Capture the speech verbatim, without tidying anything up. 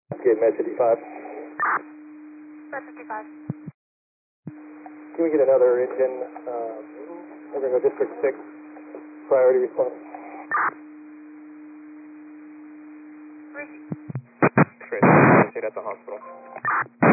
Okay, Med fifty-five. Med fifty-five. Can we get another engine? Um, we're going to go District six, priority response. Three. Tracy, at the hospital.